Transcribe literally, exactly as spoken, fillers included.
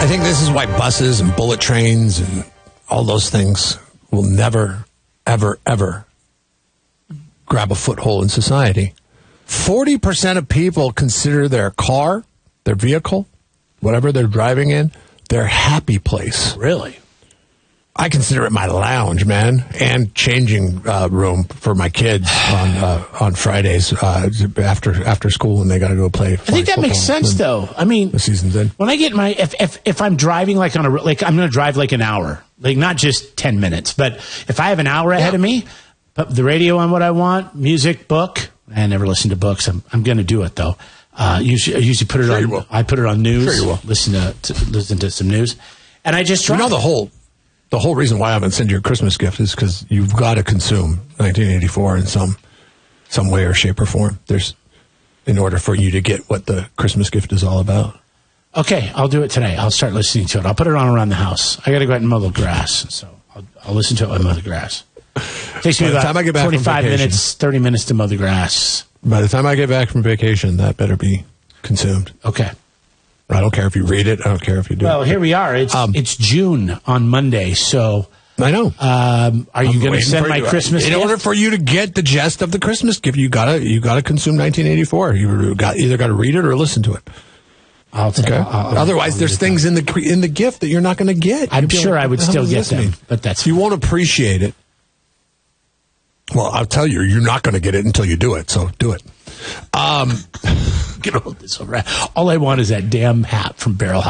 I think this is why buses and bullet trains and all those things will never, ever, ever grab a foothold in society. forty percent of people consider their car, their vehicle, whatever they're driving in, their happy place. Really? I consider it my lounge, man, and changing uh, room for my kids on uh, on Fridays uh, after after school when they got to go play. I think that makes sense, though. I mean, the season's in. When I get my if if if I'm driving like on a like I'm going to drive like an hour, like not just ten minutes, but if I have an hour ahead yeah. of me, put the radio on what I want, music, book. I never listen to books. I'm I'm going to do it though. Uh, usually I usually put it sure on. You will. I put it on news. Sure you will. Listen to, to listen to some news, and I just drive. You know the whole. The whole reason why I haven't sent you a Christmas gift is because you've got to consume nineteen eighty-four in some some way or shape or form. There's in order for you to get what the Christmas gift is all about. Okay, I'll do it today. I'll start listening to it. I'll put it on around the house. I got to go out and mow the grass, so I'll, I'll listen to it when I mow the grass. It takes me By the about time I get back from forty-five vacation, minutes, thirty minutes to mow the grass. By the time I get back from vacation, that better be consumed. Okay. I don't care if you read it. I don't care if you do well, it. Well, here we are. It's um, it's June on Monday, so... I know. Um, are you going to send my you. Christmas In gift? order for you to get the gist of the Christmas gift, you gotta you gotta consume nineteen eighty-four. You got either got to read it or listen to it. I'll take. Okay. I'll, I'll, Otherwise, I'll there's things in the in the gift that you're not going to get. I'm sure like, I would still get them, but that's you won't appreciate it. Well, I'll tell you, you're not going to get it until you do it. So do it. Um, Get all this over. All I want is that damn hat from Barrel House.